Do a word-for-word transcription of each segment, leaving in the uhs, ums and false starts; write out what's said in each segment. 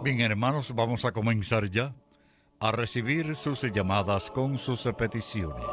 Bien, hermanos, vamos a comenzar ya a recibir sus llamadas con sus peticiones.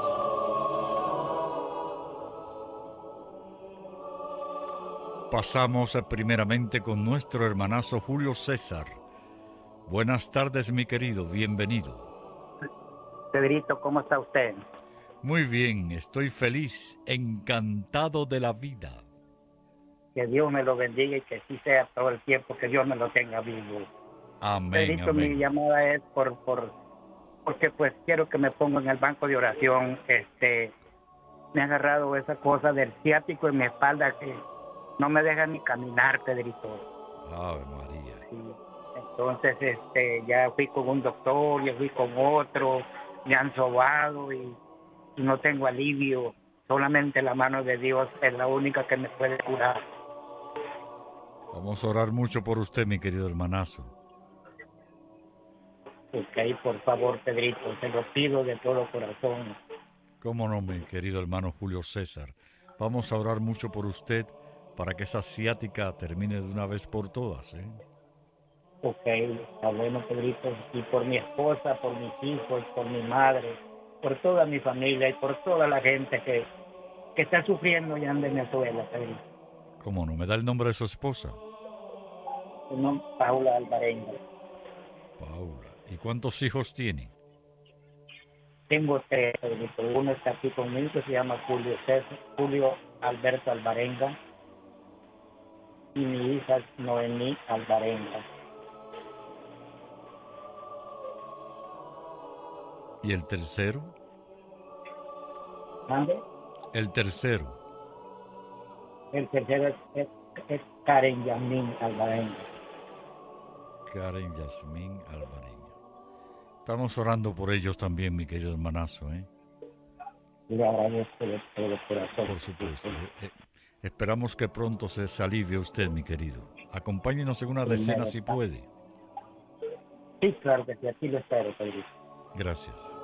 Pasamos primeramente con nuestro hermanazo Julio César. Buenas tardes, mi querido, bienvenido. Pedrito, ¿cómo está usted? Muy bien, estoy feliz, encantado de la vida. Que Dios me lo bendiga y que así sea todo el tiempo, que Dios me lo tenga vivo. Amén, Pedrito, amén. mi llamada es por, por porque pues quiero que me ponga en el banco de oración. Este, me ha agarrado esa cosa del ciático en mi espalda que no me deja ni caminar, Pedrito. Ave María. Sí. Entonces, este, ya fui con un doctor, ya fui con otro, me han sobado y, y no tengo alivio. Solamente la mano de Dios es la única que me puede curar. Vamos a orar mucho por usted, mi querido hermanazo. Ok, por favor, Pedrito, te lo pido de todo corazón. Cómo no, mi querido hermano Julio César. Vamos a orar mucho por usted para que esa ciática termine de una vez por todas, ¿eh? Ok, está bueno, Pedrito. Y por mi esposa, por mis hijos, por mi madre, por toda mi familia y por toda la gente que, que está sufriendo ya en Venezuela, Pedrito. ¿Cómo no? ¿Me da el nombre de su esposa? Su nombre es Paula Alvarenga. Paula. ¿Y cuántos hijos tiene? Tengo tres, Pedrito. Uno está aquí conmigo, que se llama Julio César, Julio Alberto Alvarenga. Y mi hija es Noemí Alvarenga. ¿Y el tercero? ¿Mande? El tercero. El tercero es, es, es Karen Yasmín Alvarenga. Karen Yasmín Alvareño. Estamos orando por ellos también, mi querido hermanazo, ¿eh? Le agradezco de todo corazón. Por supuesto. Eh, eh, esperamos que pronto se, se alivie usted, mi querido. Acompáñenos en una decena si puede. Sí, claro que sí, aquí lo espero, Pedrito. Gracias.